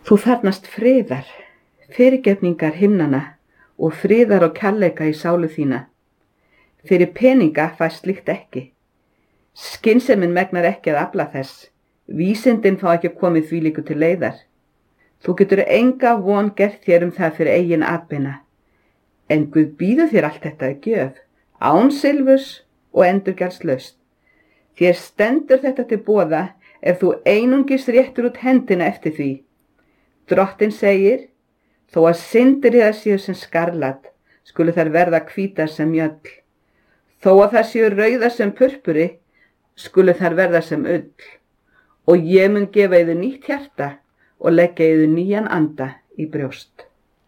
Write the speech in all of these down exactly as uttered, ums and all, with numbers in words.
Þú þarnast friðar, fyrirgefningar himnanna og friðar og kærleika í sálu þína. Fyrir peninga fæst slíkt ekki. Skynsemin megnar ekki að afla þess. Vísindin fá ekki komið þvílíku til leiðar. Þú getur enga von gert þér um það fyrir eigin atbeina. En Guð býður þér allt þetta að gjöf, án silfurs og endurgjaldslaust. Þér stendur þetta til boða ef þú einungis réttur út hendina eftir því. Drottinn segir, þó að syndir þér séu sem skarlat, skulu þær verða hvítar sem mjöll. Þó að þær séu rauðar sem purpuri, skulu þær verða sem ull. Og ég mun gefa yður nýtt hjarta og leggja yður nýjan anda í brjóst.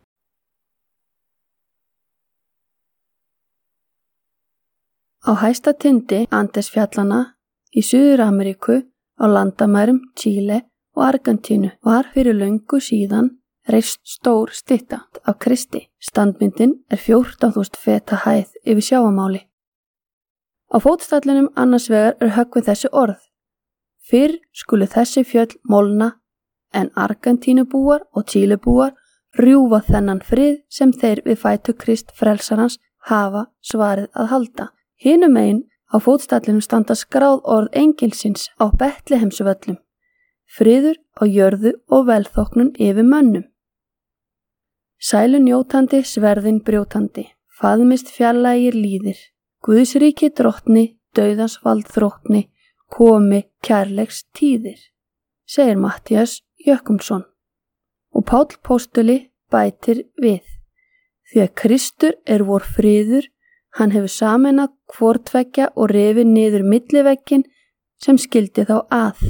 Á hæsta tindi Andesfjallana í Suður-Ameríku á landamærum Chile og Argentínu var fyrir löngu síðan reist stór stytta af Kristi. Standmyndin er fjórtán þúsund feta hæð yfir sjávarmáli. Á fótstallinum annars vegar er höggvið þessi orð. Fyrr skulu þessi fjöll molna en Argentínubúar og Chilebúar rjúfa þennan frið sem þeir við fætur Krist frelsarans hafa svarið að halda. Hinum megin á fótstallinum standa skráð orð engilsins á Betlehemsvöllum. Friður á jörðu og velþóknun yfir mönnum. Sælu njótandi, sverðin brjótandi, faðmist fjarlægir líðir, Guðsríki drottni, dauðans vald þróttni, komi kærleiks tíðir, segir Matthías Jökumsson. Og Páll póstuli bætir við, því að Kristur er vor friður, hann hefur sameinað hvortveggja og rifið niður millivegginn sem skildi þá að.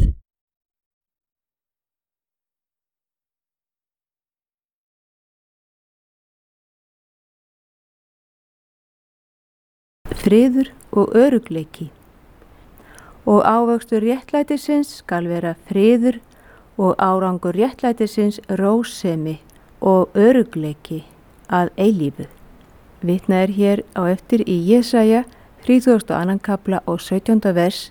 Friður og örugleiki. Og ávöxtur réttlætisins skal vera friður og árangur réttlætisins rósemi og örugleiki að eilífu. Vitnað er hér á eftir í Jesaja þrítugasta og annan kafla og sautjánda vers.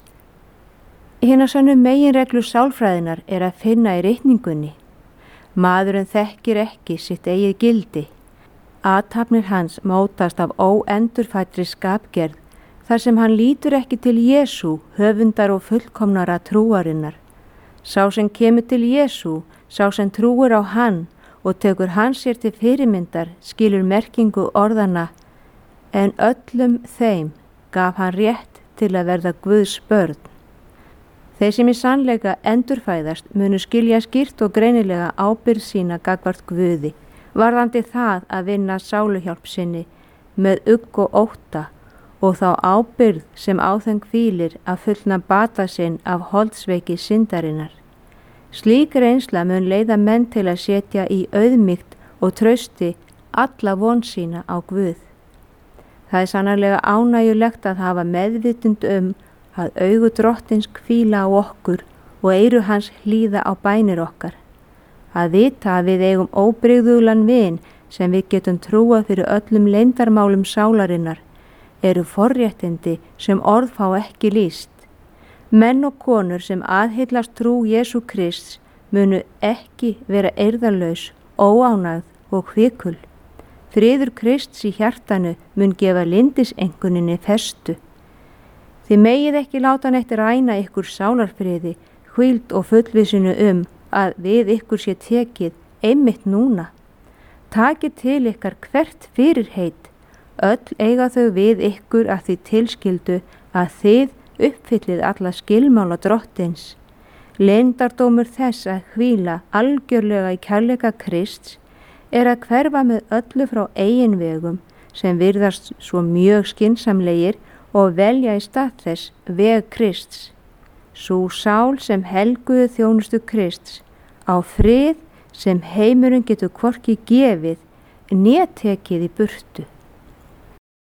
Hinar sannu meginreglu sálfræðinar er að finna í ritningunni. Maðurinn þekkir ekki sitt eigið gildi. Athafnir hans mótast af óendurfættri skapgerð þar sem hann lítur ekki til Jesú, höfundar og fullkomnara trúarinnar. Sá sem kemur til Jesú, sá sem trúir á hann og tekur hann sér til fyrirmyndar, skilur merkingu orðana, en öllum þeim gaf hann rétt til að verða Guðs börn. Þeir sem í sannleika endurfæðast munu skilja skýrt og greinilega ábyrgð sína gagnvart Guði, varðandi það að vinna sáluhjálp sinni með ugg og ótta og þá ábyrgð sem á þeim hvílir að fullna bata sinn af holdsveiki syndarinnar. Slík reynsla mun leiða menn til að setja í auðmýkt og trausti alla von sína á Guð. Það er sannarlega ánægjulegt að hafa meðvitund um að augu drottins hvíla á okkur og eyru hans hlýða á bænir okkar. Að vita að við eigum óbrigðulan vin sem við getum trúað fyrir öllum leyndarmálum sálarinnar eru forréttindi sem orð fá ekki lýst. Menn og konur sem aðhyllast trú Jesú Krists munu ekki vera eirðarlaus, óánægð og hvikul. Friður Krists í hjartanu mun gefa lindisenguninni festu. Þið megið ekki láta neitt ræna ykkur sálarfriði, hvíld og fullvissinu um að við ykkur sé tekið einmitt núna. Takið til ykkar hvert fyrirheit, öll eiga þau við ykkur að því tilskildu að þið uppfyllið alla skilmála drottins. Leyndardómur þess að hvíla algjörlega í kærleika Krists er að hverfa með öllu frá eigin vegum sem virðast svo mjög skynsamlegir og velja í stað þess veg Krists. Sú sál sem helguðu þjónustu Krists á frið sem heimurinn getur hvorki gefið né tekið í burtu.